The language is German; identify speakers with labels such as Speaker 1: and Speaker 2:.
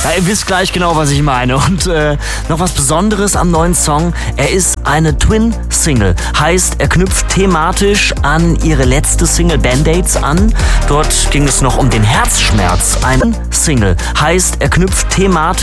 Speaker 1: Ja, ihr wisst gleich genau, was ich meine. Und noch was Besonderes am neuen Song. Er ist eine Twin-Single. Heißt, er knüpft thematisch an ihre letzte Single Band-Aids an. Dort ging es noch um den Herzschmerz. Eine Single. Heißt, er knüpft thematisch